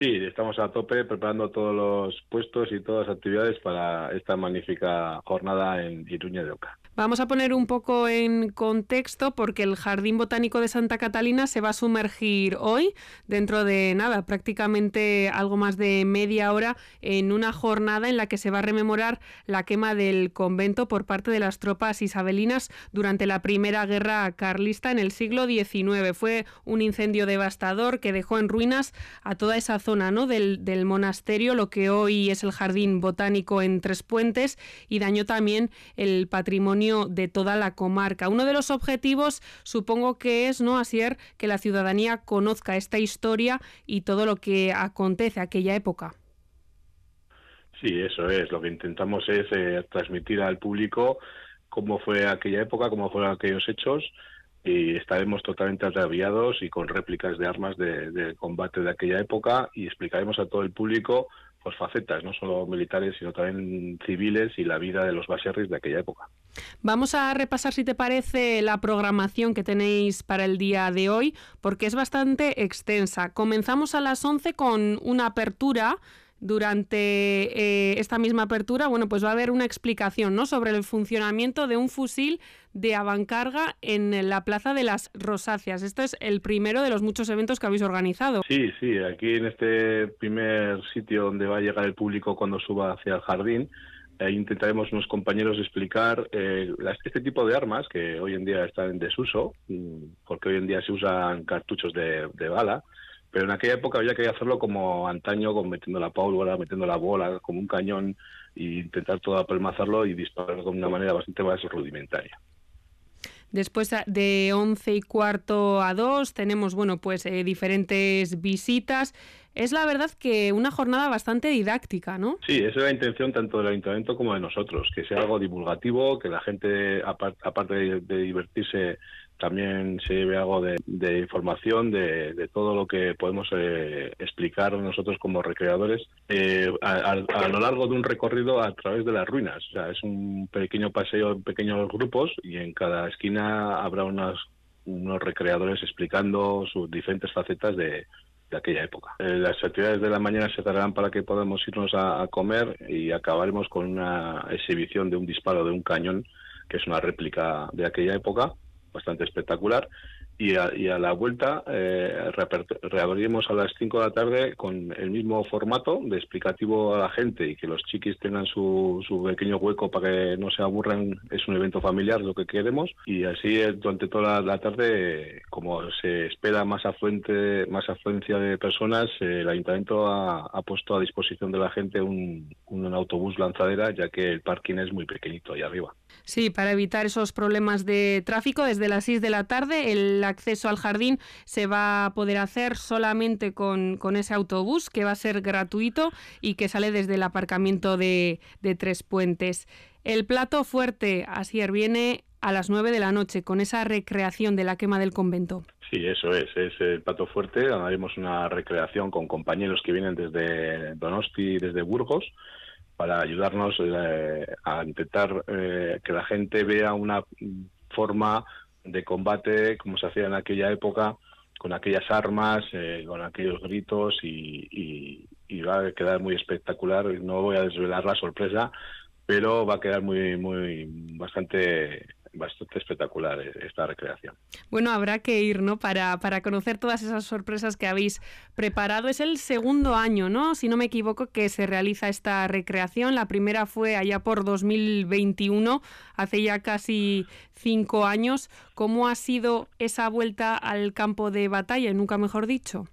Sí, estamos a tope preparando todos los puestos y todas las actividades para esta magnífica jornada en Iruña de Oca. Vamos a poner un poco en contexto porque el Jardín Botánico de Santa Catalina se va a sumergir hoy, dentro de nada, prácticamente algo más de media hora, en una jornada en la que se va a rememorar la quema del convento por parte de las tropas isabelinas durante la Primera Guerra Carlista en el siglo XIX. Fue un incendio devastador que dejó en ruinas a toda esa zona, ¿no?, del monasterio, lo que hoy es el Jardín Botánico en Trespuentes, y dañó también el patrimonio de toda la comarca. Uno de los objetivos, supongo que es, ¿no, Asier?, que la ciudadanía conozca esta historia y todo lo que acontece aquella época. Sí, eso es. Lo que intentamos es transmitir al público cómo fue aquella época, cómo fueron aquellos hechos, y estaremos totalmente ataviados y con réplicas de armas de combate de aquella época, y explicaremos a todo el público pues facetas, no solo militares, sino también civiles y la vida de los baserris de aquella época. Vamos a repasar, si te parece, la programación que tenéis para el día de hoy, porque es bastante extensa. Comenzamos a las 11 con una apertura. Durante esta misma apertura, bueno, pues va a haber una explicación, ¿no?, sobre el funcionamiento de un fusil de avancarga en la Plaza de las Rosáceas. Esto es el primero de los muchos eventos que habéis organizado. Sí, aquí en este primer sitio donde va a llegar el público cuando suba hacia el jardín, intentaremos unos compañeros explicar este tipo de armas que hoy en día están en desuso, porque hoy en día se usan cartuchos de bala, pero en aquella época había que hacerlo como antaño, metiendo la pólvora, metiendo la bola, como un cañón, e intentar todo apelmazarlo y disparar de una manera bastante más rudimentaria. Después de 11:15 a 2 tenemos, bueno, pues diferentes visitas. Es la verdad que una jornada bastante didáctica, ¿no? Sí, esa es la intención tanto del Ayuntamiento como de nosotros, que sea algo divulgativo, que la gente, aparte de divertirse, también se lleve algo de información de todo lo que podemos explicar nosotros como recreadores a lo largo de un recorrido a través de las ruinas. O sea, es un pequeño paseo en pequeños grupos y en cada esquina habrá unos recreadores explicando sus diferentes facetas de aquella época. Las actividades de la mañana se darán para que podamos irnos a comer y acabaremos con una exhibición de un disparo de un cañón, que es una réplica de aquella época, bastante espectacular, y a la vuelta reabriremos a las 5 de la tarde con el mismo formato de explicativo a la gente y que los chiquis tengan su pequeño hueco para que no se aburran. Es un evento familiar lo que queremos, y así durante toda la tarde, como se espera más afluencia de personas, el Ayuntamiento ha puesto a disposición de la gente un autobús lanzadera, ya que el parking es muy pequeñito ahí arriba. Sí, para evitar esos problemas de tráfico, desde las 6 de la tarde el acceso al jardín se va a poder hacer solamente con ese autobús, que va a ser gratuito y que sale desde el aparcamiento de Trespuentes. El plato fuerte, Asier, viene a las 9 de la noche con esa recreación de la quema del convento. Sí, eso es el plato fuerte. Haremos una recreación con compañeros que vienen desde Donosti y desde Burgos, para ayudarnos a intentar que la gente vea una forma de combate como se hacía en aquella época, con aquellas armas, con aquellos gritos, y va a quedar muy espectacular. No voy a desvelar la sorpresa, pero va a quedar bastante espectacular esta recreación. Bueno, habrá que ir, ¿no?, para conocer todas esas sorpresas que habéis preparado. Es el segundo año, ¿no?, si no me equivoco, que se realiza esta recreación. La primera fue allá por 2021, hace ya casi 5 años. ¿Cómo ha sido esa vuelta al campo de batalla, nunca mejor dicho?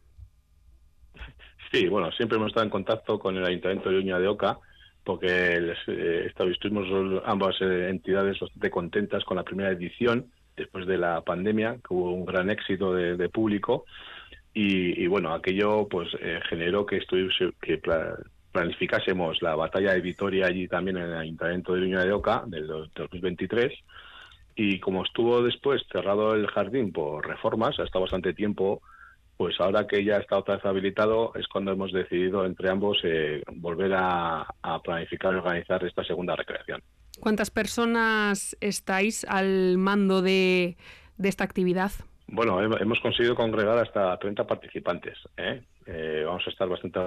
Sí, bueno, siempre hemos estado en contacto con el Ayuntamiento de Iruña de Oca, porque estuvimos ambas entidades bastante contentas con la primera edición, después de la pandemia, que hubo un gran éxito de público, y bueno, aquello pues generó que planificásemos la batalla de Vitoria allí también en el Ayuntamiento de Iruña de Oca del 2023, y como estuvo después cerrado el jardín por reformas, ha estado bastante tiempo, pues ahora que ya está otra vez habilitado es cuando hemos decidido entre ambos volver a planificar y organizar esta segunda recreación. ¿Cuántas personas estáis al mando de esta actividad? Bueno, hemos conseguido congregar hasta 30 participantes. Vamos a estar bastante